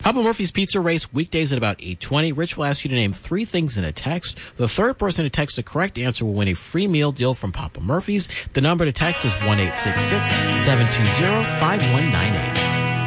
Papa Murphy's Pizza Race, weekdays at about 8:20. Rich will ask you to name 3 things in a text. The third person to text the correct answer will win a free meal deal from Papa Murphy's. The number to text is 1-866-720-5198.